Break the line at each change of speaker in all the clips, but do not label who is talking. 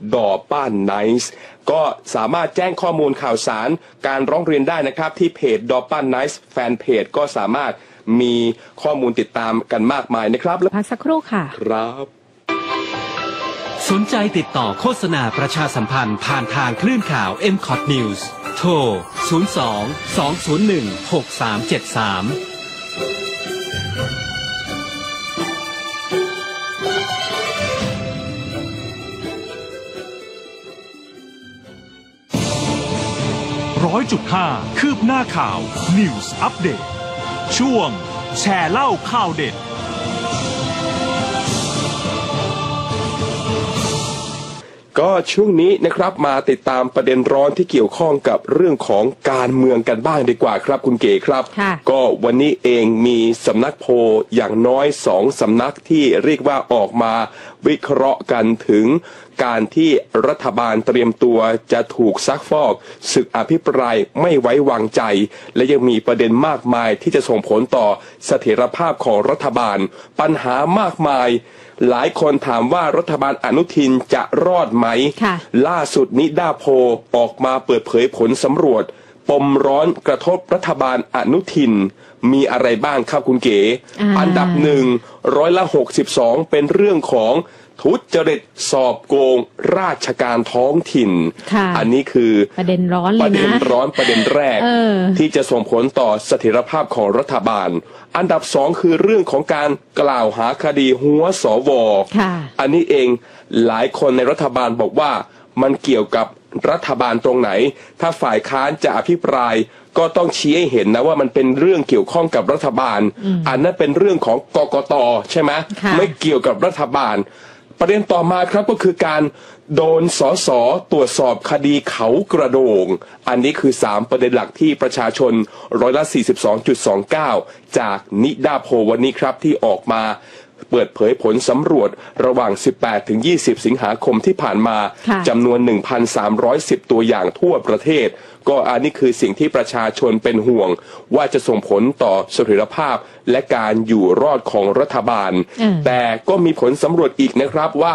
ดอป้านไนซ์ก็สามารถแจ้งข้อมูลข่าวสารการร้องเรียนได้นะครับที่เพจดอป้านไนซ์แฟนเพจก็สามารถมีข้อมูลติดตามกันมากมายนะครับ
พักสักครู่ค่ะ
ครับ
สนใจติดต่อโฆษณาประชาสัมพันธ์ผ่านทางคลื่นข่าว MCOT News โทร 02-201-6373
100.5 คืบหน้าข่าว News Update ช่วงแชร์เล่าข่าวเด็ด
ก็ช่วงนี้นะครับมาติดตามประเด็นร้อนที่เกี่ยวข้องกับเรื่องของการเมืองกันบ้างดีกว่าครับคุณเก๋ครับก็วันนี้เองมีสำนักโพลอย่างน้อย2สำนักที่เรียกว่าออกมาวิเคราะห์กันถึงการที่รัฐบาลเตรียมตัวจะถูกซักฟอกศึกอภิปรายไม่ไว้วางใจและยังมีประเด็นมากมายที่จะส่งผลต่อเสถียรภาพของรัฐบาลปัญหามากมายหลายคนถามว่ารัฐบาลอนุทินจะรอดไหมล่าสุดนิด้าโพลออกมาเปิดเผยผลสำรวจปมร้อนกระทบรัฐบาลอนุทินมีอะไรบ้างครับคุณเก๋อันดับ162%เป็นเรื่องของทุจริตสอบโกงราชการท้องถิ่นอันนี้คือ
ประเด็นร้อนเลยนะ
ประเด็นร้อนประเด็นแรกที่จะส่งผลต่อเสถียรภาพของรัฐบาลอันดับ2คือเรื่องของการกล่าวหาคดีหัวสว.อันนี้เองหลายคนในรัฐบาลบอกว่ามันเกี่ยวกับรัฐบาลตรงไหนถ้าฝ่ายค้านจะอภิปรายก็ต้องชี้ให้เห็นนะว่ามันเป็นเรื่องเกี่ยวข้องกับรัฐบาลอันนั้นเป็นเรื่องของกกต.ใช่ไหมไม่เกี่ยวกับรัฐบาลประเด็นต่อมาครับก็คือการโดนสส.ตรวจสอบคดีเขากระโดงอันนี้คือ3ประเด็นหลักที่ประชาชน42.29%จากนิด้าโพลวันนี้ครับที่ออกมาเปิดเผยผลสำรวจระหว่าง 18-20 สิงหาคมที่ผ่านมาจำนวน 1,310 ตัวอย่างทั่วประเทศก็อันนี้คือสิ่งที่ประชาชนเป็นห่วงว่าจะส่งผลต่อเสถียรภาพและการอยู่รอดของรัฐบาลแต่ก็มีผลสำรวจอีกนะครับว่า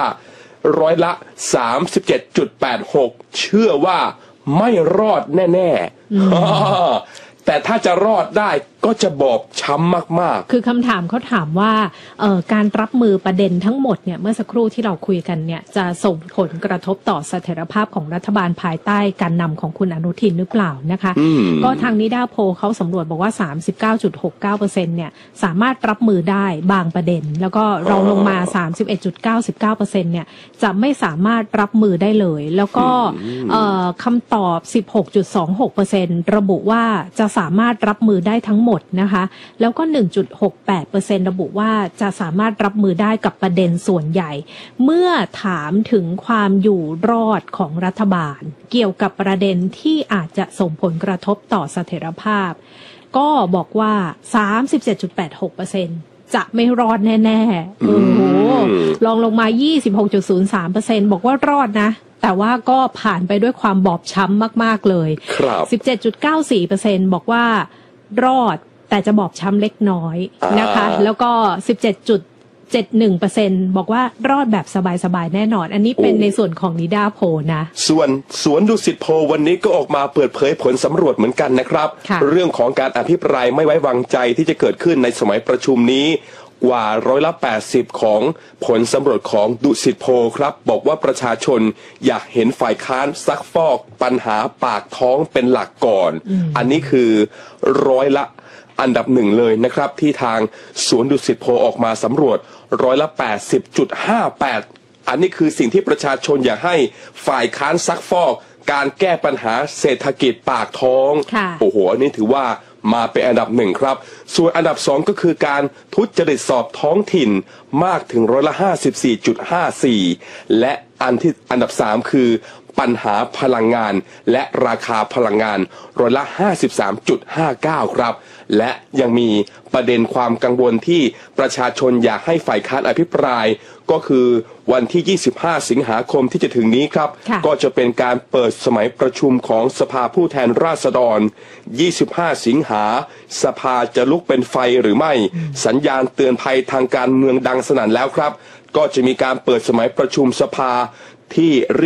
37.86%เชื่อว่าไม่รอดแน่ๆแต่ถ้าจะรอดได้ก็จะบอบช้ำมาก
ๆคือคำถามเขาถามว่าการรับมือประเด็นทั้งหมดเนี่ยเมื่อสักครู่ที่เราคุยกันเนี่ยจะส่งผลกระทบต่อเสถียรภาพของรัฐบาลภายใต้การนำของคุณอนุทินหรือเปล่านะคะก็ทางนิด้าโพลเขาสำรวจบอกว่า 39.69% เนี่ยสามารถรับมือได้บางประเด็นแล้วก็รองลงมา 31.99% เนี่ยจะไม่สามารถรับมือได้เลยแล้วก็คำตอบ 16.26% ระบุว่าจะสามารถรับมือได้ทั้งหมดนะคะแล้วก็ 1.68% ระบุว่าจะสามารถรับมือได้กับประเด็นส่วนใหญ่เมื่อถามถึงความอยู่รอดของรัฐบาลเกี่ยวกับประเด็นที่อาจจะส่งผลกระทบต่อเสถียรภาพก็บอกว่า 37.86% จะไม่รอดแน่ๆโอ้โหลองลงมา 26.03% บอกว่ารอดนะแต่ว่าก็ผ่านไปด้วยความบอบช้ำมากๆเลย 17.94% บอกว่ารอดแต่จะบอบช้ำเล็กน้อยนะคะแล้วก็ 17.71% บอกว่ารอดแบบสบายๆแน่นอนอันนี้เป็นในส่วนของนิด้าโพลนะ
ส่วนสวนดุสิตโพลวันนี้ก็ออกมาเปิดเผยผลสำรวจเหมือนกันนะครับเรื่องของการอภิปรายไม่ไว้วางใจที่จะเกิดขึ้นในสมัยประชุมนี้กว่า80%ของผลสำรวจของดุสิตโพลครับบอกว่าประชาชนอยากเห็นฝ่ายค้านซักฟอกปัญหาปากท้องเป็นหลักก่อนอันนี้คืออันดับ1เลยนะครับที่ทางสวนดุสิตโพลออกมาสำรวจ80.58%อันนี้คือสิ่งที่ประชาชนอยากให้ฝ่ายค้านซักฟอกการแก้ปัญหาเศรษฐกิจปากท้องโอ้โหอันนี้ถือว่ามาเป็นอันดับ1ครับส่วนอันดับ2ก็คือการทุจริตสอบท้องถิ่นมากถึง54.54%และอันดับ3คือปัญหาพลังงานและราคาพลังงาน53.59%ครับและยังมีประเด็นความกังวลที่ประชาชนอยากให้ฝ่ายค้านอภิปรายก็คือวันที่25สิงหาคมที่จะถึงนี้ครับก็จะเป็นการเปิดสมัยประชุมของสภาผู้แทนราษฎร25สิงหาสภาจะลุกเป็นไฟหรือไม่สัญญาณเตือนภัยทางการเมืองดังสนั่นแล้วครับก็จะมีการเปิดสมัยประชุมสภาที่